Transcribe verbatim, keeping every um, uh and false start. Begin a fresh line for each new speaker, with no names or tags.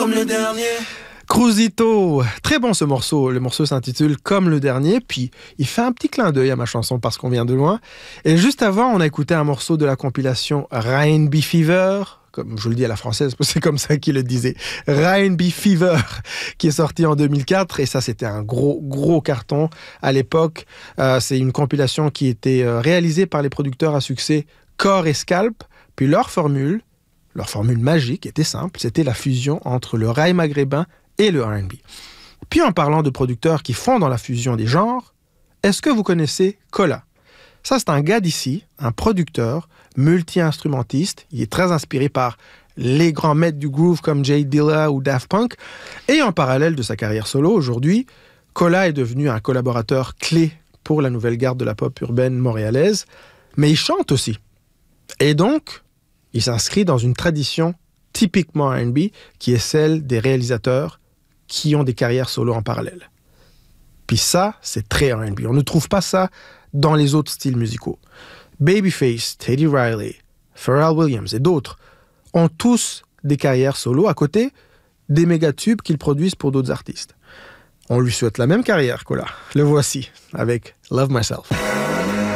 comme le dernier.
Cruisito, très bon ce morceau. Le morceau s'intitule Comme le dernier, puis il fait un petit clin d'œil à ma chanson parce qu'on vient de loin. Et juste avant, on a écouté un morceau de la compilation R and B Fever, comme je le dis à la française, parce que c'est comme ça qu'il le disait, R and B Fever, qui est sorti en deux mille quatre, et ça c'était un gros, gros carton à l'époque. Euh, c'est une compilation qui était euh, réalisée par les producteurs à succès Core et Scalp, puis leur formule, leur formule magique était simple, c'était la fusion entre le raï maghrébin et le R and B. Puis en parlant de producteurs qui font dans la fusion des genres, est-ce que vous connaissez Kola? Ça, c'est un gars d'ici, un producteur, multi-instrumentiste. Il est très inspiré par les grands maîtres du groove comme Jay Dilla ou Daft Punk. Et en parallèle de sa carrière solo, aujourd'hui, Kola est devenu un collaborateur clé pour la nouvelle garde de la pop urbaine montréalaise. Mais il chante aussi. Et donc, il s'inscrit dans une tradition typiquement R and B qui est celle des réalisateurs qui ont des carrières solo en parallèle. Puis ça, c'est très R and B. On ne trouve pas ça dans les autres styles musicaux. Babyface, Teddy Riley, Pharrell Williams et d'autres ont tous des carrières solo à côté des méga-tubes qu'ils produisent pour d'autres artistes. On lui souhaite la même carrière, Kola. Le voici avec Love Myself.